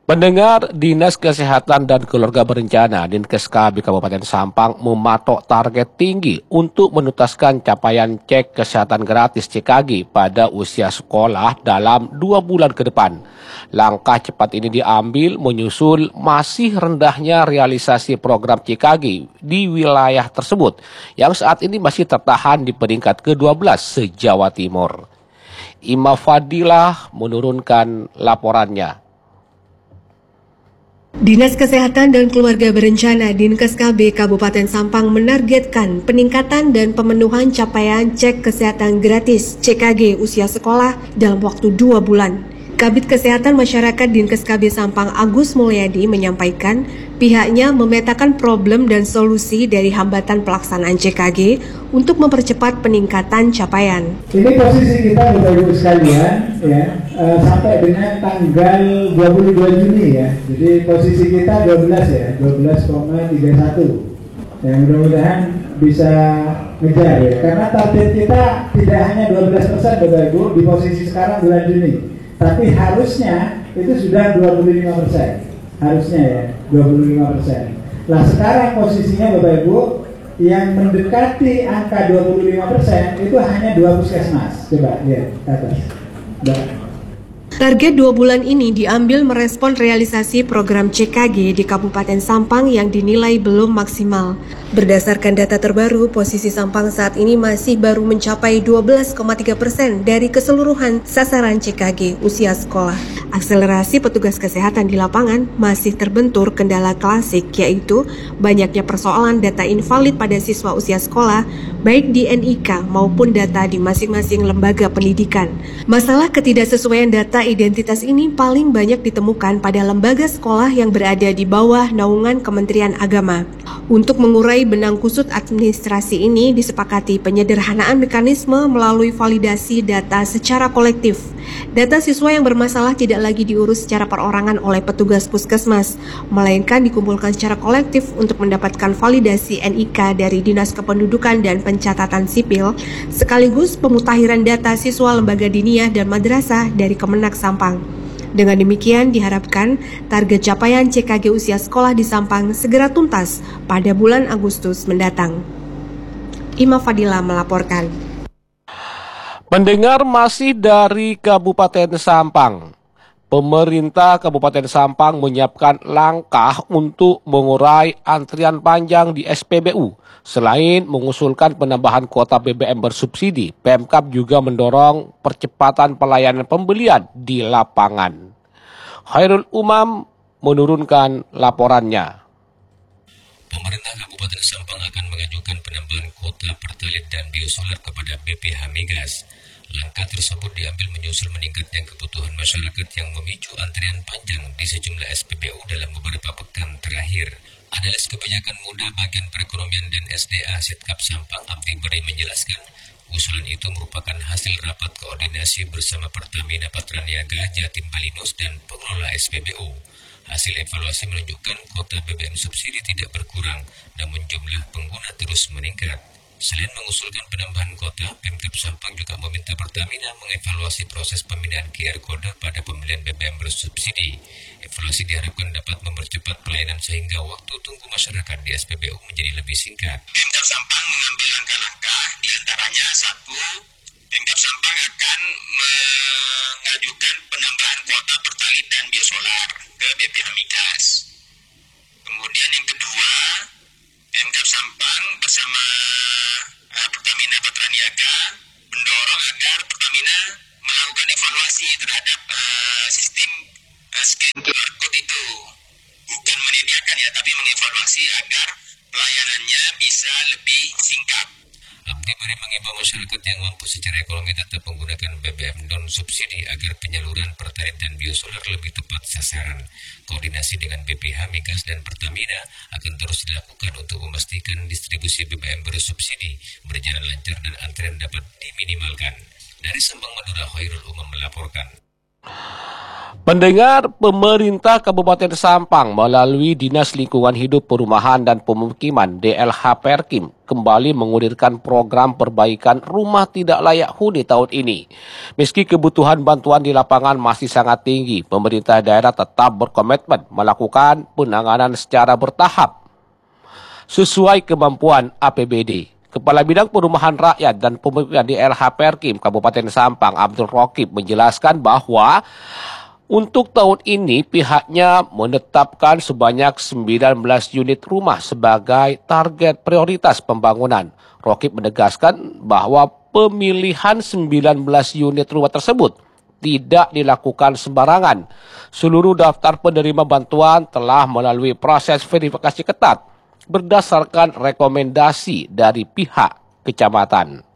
Pendengar, Dinas Kesehatan dan Keluarga Berencana Dinkes KB Kabupaten Sampang mematok target tinggi untuk menuntaskan capaian cek kesehatan gratis CKG pada usia sekolah dalam 2 bulan ke depan. Langkah cepat ini diambil menyusul masih rendahnya realisasi program CKG di wilayah tersebut yang saat ini masih tertahan di peringkat ke-12 se-Jawa Timur. Ima Fadilah menurunkan laporannya. Dinas Kesehatan dan Keluarga Berencana Dinkes KB Kabupaten Sampang menargetkan peningkatan dan pemenuhan capaian cek kesehatan gratis CKG usia sekolah dalam waktu 2 bulan. Kabid Kesehatan Masyarakat Dinkes KB Sampang Agus Mulyadi menyampaikan pihaknya memetakan problem dan solusi dari hambatan pelaksanaan CKG untuk mempercepat peningkatan capaian. Ini posisi kita Bapak Ibu sekalian ya, sampai dengan tanggal 22 Juni ya. Jadi posisi kita 12 ya, 12,31. Ya, mudah-mudahan bisa ngejar ya. Karena target kita tidak hanya 12% Bapak Ibu di posisi sekarang bulan Juni. Tapi harusnya itu sudah 25%. Harusnya ya, 25%. Nah sekarang posisinya Bapak Ibu yang mendekati angka 25% itu hanya 2 puskesmas. Coba lihat ke atas. Target 2 bulan ini diambil merespon realisasi program CKG di Kabupaten Sampang yang dinilai belum maksimal. Berdasarkan data terbaru, posisi Sampang saat ini masih baru mencapai 12,3% dari keseluruhan sasaran CKG usia sekolah. Akselerasi petugas kesehatan di lapangan masih terbentur kendala klasik, yaitu banyaknya persoalan data invalid pada siswa usia sekolah, baik di NIK maupun data di masing-masing lembaga pendidikan. Masalah ketidaksesuaian data identitas ini paling banyak ditemukan pada lembaga sekolah yang berada di bawah naungan Kementerian Agama. Untuk mengurai benang kusut administrasi ini, disepakati penyederhanaan mekanisme melalui validasi data secara kolektif. Data siswa yang bermasalah tidak lagi diurus secara perorangan oleh petugas puskesmas, melainkan dikumpulkan secara kolektif untuk mendapatkan validasi NIK dari Dinas Kependudukan dan Pencatatan Sipil, sekaligus pemutakhiran data siswa lembaga diniyah dan madrasah dari Kemenak Sampang. Dengan demikian diharapkan target capaian CKG usia sekolah di Sampang segera tuntas pada bulan Agustus mendatang. Ima Fadila melaporkan. Pendengar, masih dari Kabupaten Sampang. Pemerintah Kabupaten Sampang menyiapkan langkah untuk mengurai antrian panjang di SPBU. Selain mengusulkan penambahan kuota BBM bersubsidi, Pemkab juga mendorong percepatan pelayanan pembelian di lapangan. Khairul Umam menurunkan laporannya. Pemerintah Kabupaten Sampang akan mengajukan penambahan kuota pertalite dan biosolar kepada BPH Migas. Langkah tersebut diambil menyusul meningkatnya kebutuhan masyarakat yang memicu antrian panjang di sejumlah SPBU dalam beberapa pekan terakhir. Analis kebijakan muda bagian perekonomian dan SDA Setkap Sampang Abdi Beri menjelaskan, usulan itu merupakan hasil rapat koordinasi bersama Pertamina Patraniaga, Jatim Balinus, dan pengelola SPBU. Hasil evaluasi menunjukkan kuota BBM subsidi tidak berkurang, namun jumlah pengguna terus meningkat. Selain mengusulkan penambahan kuota, Pemkab Sampang juga meminta Pertamina mengevaluasi proses pemindahan QR Code pada pembelian BBM bersubsidi. Evaluasi diharapkan dapat mempercepat pelayanan sehingga waktu tunggu masyarakat di SPBU menjadi lebih singkat. Pemkab Sampang mengambil langkah-langkah, diantaranya satu, Pemkab Sampang akan mengajukan penambahan kuota pertalite dan biosolar ke BPH Migas. Kemudian yang kedua, Pemkab Sampang bersama Pertamina Patraniaga mendorong agar Pertamina melakukan evaluasi terhadap sistem scan QR Code itu. Bukan menyediakan ya, tapi mengevaluasi agar pelayanannya bisa lebih singkat. Abdi Beri mengimbau masyarakat yang mampu secara ekonomi tetap menggunakan BBM non-subsidi agar penyaluran pertalite dan biosolar lebih tepat sasaran. Koordinasi dengan BPH Migas dan Pertamina akan terus dilakukan untuk memastikan distribusi BBM bersubsidi berjalan lancar dan antrian dapat diminimalkan. Dari Sampang, Madura, Khairul Umam melaporkan. Pendengar, pemerintah Kabupaten Sampang melalui Dinas Lingkungan Hidup Perumahan dan Pemukiman DLH Perkim kembali mengulirkan program perbaikan rumah tidak layak huni tahun ini. Meski kebutuhan bantuan di lapangan masih sangat tinggi, pemerintah daerah tetap berkomitmen melakukan penanganan secara bertahap sesuai kemampuan APBD. Kepala Bidang Perumahan Rakyat dan Pemukiman DLH Perkim Kabupaten Sampang Abdul Rokib menjelaskan bahwa untuk tahun ini pihaknya menetapkan sebanyak 19 unit rumah sebagai target prioritas pembangunan. Rokib menegaskan bahwa pemilihan 19 unit rumah tersebut tidak dilakukan sembarangan. Seluruh daftar penerima bantuan telah melalui proses verifikasi ketat berdasarkan rekomendasi dari pihak kecamatan.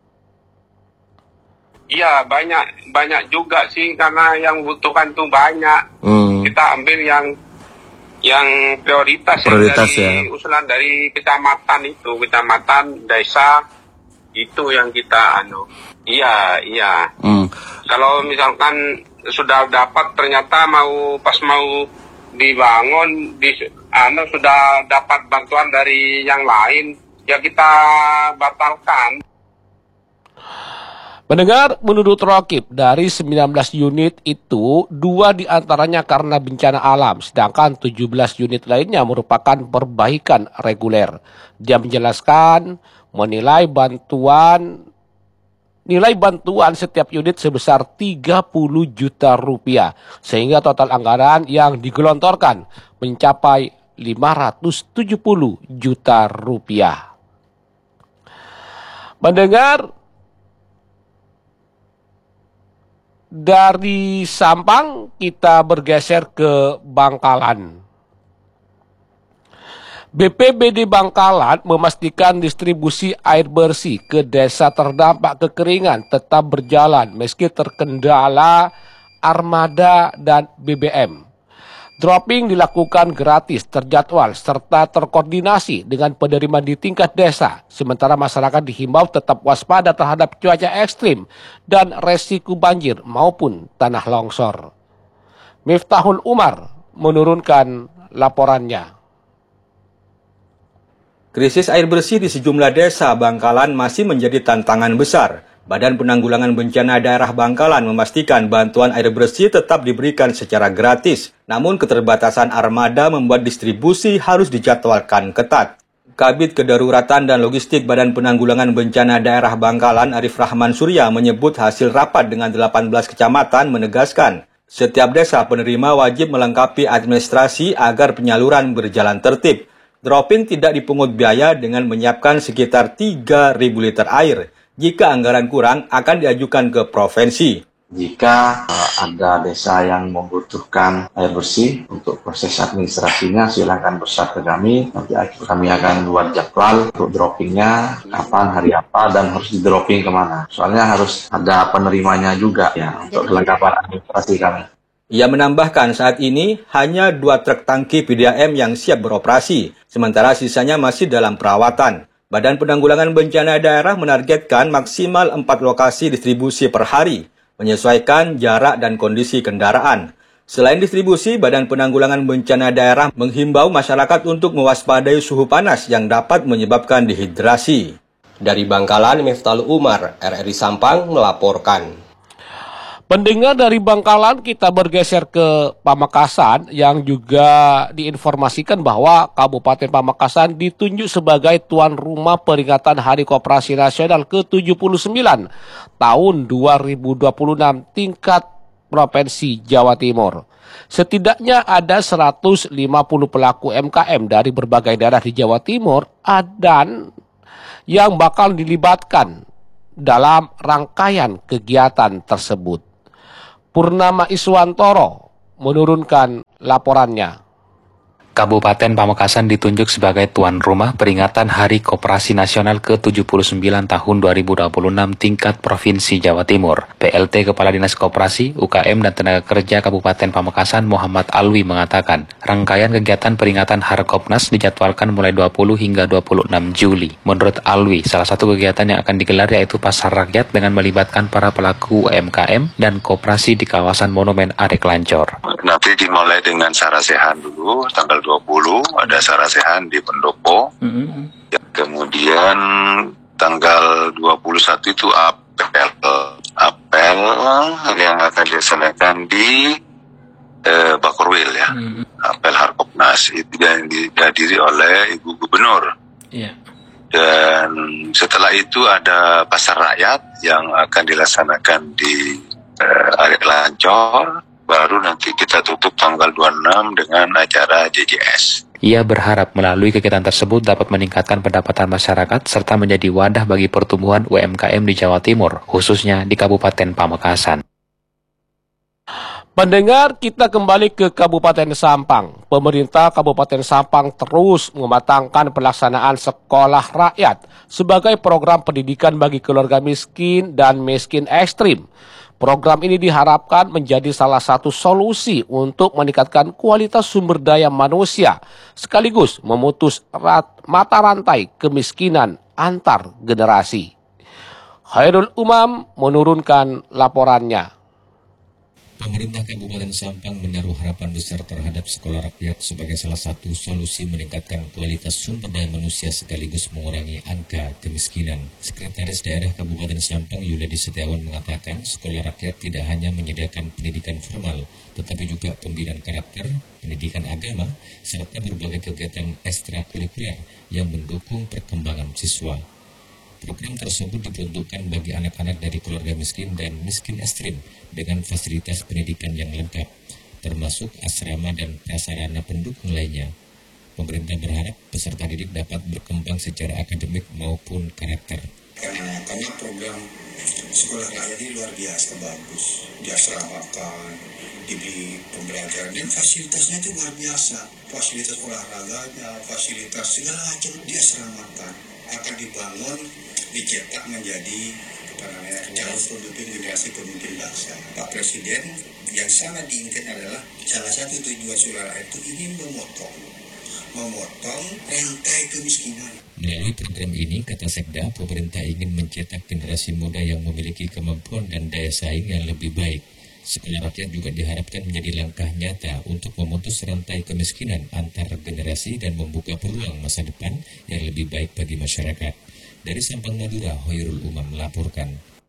Iya, banyak juga sih, karena yang butuhkan tuh banyak. Kita ambil yang prioritas dari usulan dari kecamatan, desa itu yang kita Iya. Kalau misalkan sudah dapat, ternyata pas mau dibangun sudah dapat bantuan dari yang lain, ya kita batalkan. Mendengar, menurut Rokib, dari 19 unit itu, 2 diantaranya karena bencana alam, sedangkan 17 unit lainnya merupakan perbaikan reguler. Dia menjelaskan nilai bantuan setiap unit sebesar 30 juta rupiah, sehingga total anggaran yang digelontorkan mencapai 570 juta rupiah. Mendengar, dari Sampang kita bergeser ke Bangkalan. BPBD Bangkalan memastikan distribusi air bersih ke desa terdampak kekeringan tetap berjalan meski terkendala armada dan BBM. Dropping dilakukan gratis, terjadwal, serta terkoordinasi dengan penerima di tingkat desa. Sementara masyarakat dihimbau tetap waspada terhadap cuaca ekstrim dan resiko banjir maupun tanah longsor. Miftahul Umar menurunkan laporannya. Krisis air bersih di sejumlah desa Bangkalan masih menjadi tantangan besar. Badan Penanggulangan Bencana Daerah Bangkalan memastikan bantuan air bersih tetap diberikan secara gratis. Namun keterbatasan armada membuat distribusi harus dijadwalkan ketat. Kabid Kedaruratan dan Logistik Badan Penanggulangan Bencana Daerah Bangkalan Arif Rahman Surya menyebut hasil rapat dengan 18 kecamatan menegaskan setiap desa penerima wajib melengkapi administrasi agar penyaluran berjalan tertib. Dropping tidak dipungut biaya dengan menyiapkan sekitar 3.000 liter air. Jika anggaran kurang, akan diajukan ke provinsi. Jika ada desa yang membutuhkan air bersih untuk proses administrasinya, silakan pesan ke kami. Nanti kami akan buat jadwal untuk droppingnya, kapan, hari apa, dan harus di-dropping kemana. Soalnya harus ada penerimanya juga ya untuk kelengkapan administrasi kami. Ia menambahkan saat ini hanya 2 truk tangki PDAM yang siap beroperasi, sementara sisanya masih dalam perawatan. Badan Penanggulangan Bencana Daerah menargetkan maksimal 4 lokasi distribusi per hari, menyesuaikan jarak dan kondisi kendaraan. Selain distribusi, Badan Penanggulangan Bencana Daerah menghimbau masyarakat untuk mewaspadai suhu panas yang dapat menyebabkan dehidrasi. Dari Bangkalan, Miftahul Umar, RRI Sampang melaporkan. Pendengar, dari Bangkalan kita bergeser ke Pamekasan yang juga diinformasikan bahwa Kabupaten Pamekasan ditunjuk sebagai tuan rumah peringatan Hari Koperasi Nasional ke-79 tahun 2026 tingkat Provinsi Jawa Timur. Setidaknya ada 150 pelaku UMKM dari berbagai daerah di Jawa Timur dan yang bakal dilibatkan dalam rangkaian kegiatan tersebut. Purnama Iswantoro menurunkan laporannya. Kabupaten Pamekasan ditunjuk sebagai tuan rumah peringatan Hari Koperasi Nasional ke-79 tahun 2026 tingkat Provinsi Jawa Timur. PLT Kepala Dinas Koperasi, UKM, dan Tenaga Kerja Kabupaten Pamekasan Muhammad Alwi mengatakan, rangkaian kegiatan peringatan Harkopnas dijadwalkan mulai 20 hingga 26 Juli. Menurut Alwi, salah satu kegiatan yang akan digelar yaitu Pasar Rakyat dengan melibatkan para pelaku UMKM dan koperasi di kawasan Monumen Arek Lancor. Nanti dimulai dengan sarasehan dulu, tanggal 20 ada sarasehan di Pendopo. Kemudian tanggal 21 itu apel yang akan dilaksanakan di Bakorwil ya. Apel Harkopnas itu yang dihadiri oleh Ibu Gubernur. Dan setelah itu ada Pasar Rakyat yang akan dilaksanakan di Arek Lancor. Baru nanti kita tutup tanggal 26 dengan acara JJS. Ia berharap melalui kegiatan tersebut dapat meningkatkan pendapatan masyarakat serta menjadi wadah bagi pertumbuhan UMKM di Jawa Timur, khususnya di Kabupaten Pamekasan. Pendengar, kita kembali ke Kabupaten Sampang. Pemerintah Kabupaten Sampang terus mematangkan pelaksanaan sekolah rakyat sebagai program pendidikan bagi keluarga miskin dan miskin ekstrim. Program ini diharapkan menjadi salah satu solusi untuk meningkatkan kualitas sumber daya manusia, sekaligus memutus mata rantai kemiskinan antar generasi. Khairul Umam menurunkan laporannya. Pemerintah Kabupaten Sampang menaruh harapan besar terhadap sekolah rakyat sebagai salah satu solusi meningkatkan kualitas sumber daya manusia sekaligus mengurangi angka kemiskinan. Sekretaris Daerah Kabupaten Sampang Yuledi Setiawan mengatakan sekolah rakyat tidak hanya menyediakan pendidikan formal, tetapi juga pembinaan karakter, pendidikan agama, serta berbagai kegiatan ekstrakurikuler yang mendukung perkembangan siswa. Program tersebut diperuntukkan bagi anak-anak dari keluarga miskin dan miskin ekstrim dengan fasilitas pendidikan yang lengkap, termasuk asrama dan prasarana pendukung lainnya. Pemerintah berharap peserta didik dapat berkembang secara akademik maupun karakter. Karena program sekolah rakyat ini luar biasa bagus, diasramakan, diberi pembelajaran dan fasilitasnya itu luar biasa. Fasilitas olahraganya, fasilitas segala macam diasramakan, akan dibangun, dicetak menjadi calon pemimpin generasi pemimpin bangsa. Pak Presiden yang sangat diinginkan adalah salah satu tujuan sekolah rakyat itu ingin memotong rantai kemiskinan. Melalui program ini, kata Sekda, pemerintah ingin mencetak generasi muda yang memiliki kemampuan dan daya saing yang lebih baik. Sekolah rakyat juga diharapkan menjadi langkah nyata untuk memutus rantai kemiskinan antar generasi dan membuka peluang masa depan yang lebih baik bagi masyarakat. Dari Sampang, Madura, Khairul Umam melaporkan.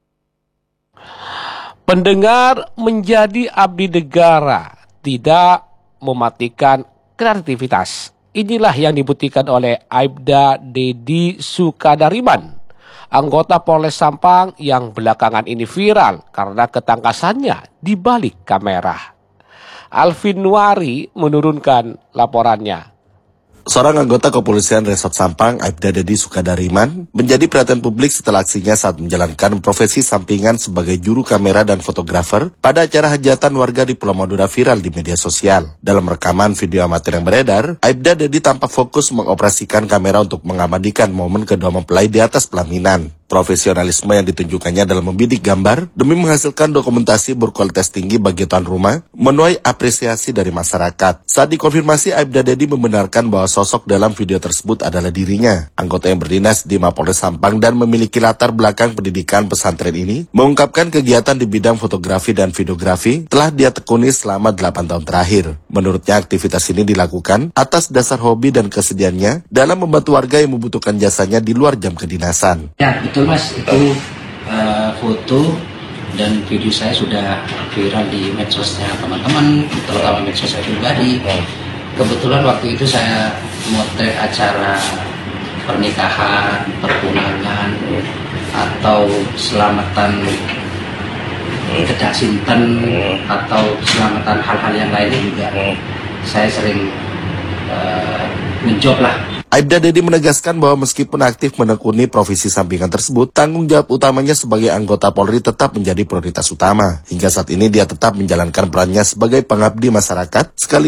Pendengar, menjadi abdi negara tidak mematikan kreativitas. Inilah yang dibuktikan oleh Aibda Dedi Sukadariman, anggota Polres Sampang yang belakangan ini viral karena ketangkasannya di balik kamera. Alvin Nuari menurunkan laporannya. Seorang anggota kepolisian Resort Sampang, Aibda Dedi Sukadariman, menjadi perhatian publik setelah aksinya saat menjalankan profesi sampingan sebagai juru kamera dan fotografer pada acara hajatan warga di Pulau Madura viral di media sosial. Dalam rekaman video amatir yang beredar, Aibda Dedi tampak fokus mengoperasikan kamera untuk mengabadikan momen kedua mempelai di atas pelaminan. Profesionalisme yang ditunjukkannya dalam membidik gambar demi menghasilkan dokumentasi berkualitas tinggi bagi tuan rumah menuai apresiasi dari masyarakat. Saat dikonfirmasi, Aibda Dedi membenarkan bahwa sosok dalam video tersebut adalah dirinya. Anggota yang berdinas di Mapolres Sampang dan memiliki latar belakang pendidikan pesantren ini mengungkapkan kegiatan di bidang fotografi dan videografi telah dia tekuni selama 8 tahun terakhir. Menurutnya aktivitas ini dilakukan atas dasar hobi dan kesediaannya dalam membantu warga yang membutuhkan jasanya di luar jam kedinasan. Ya, betul Mas, itu foto dan video saya sudah viral di medsosnya teman-teman, terutama medsos saya pribadi. Kebetulan waktu itu saya motret acara pernikahan, pertunangan, atau selamatan kedak sinten, atau selamatan hal-hal yang lainnya juga. Saya sering menjob lah. Aibda Dedi menegaskan bahwa meskipun aktif menekuni profesi sampingan tersebut, tanggung jawab utamanya sebagai anggota Polri tetap menjadi prioritas utama. Hingga saat ini dia tetap menjalankan perannya sebagai pengabdi masyarakat, sekaligus